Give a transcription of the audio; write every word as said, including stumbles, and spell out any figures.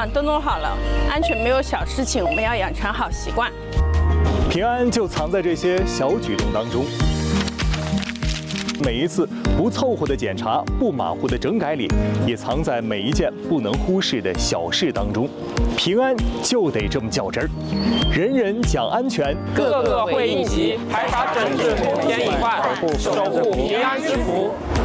啊，都弄好了，安全没有小事情，我们要养成好习惯。 平安就藏在这些小举动当中。每一次不凑合的检查、不马虎的整改里，也藏在每一件不能忽视的小事当中。平安就得这么较真儿，人人讲安全， 个个会应急，排查整治空间隐患，守护平安之福。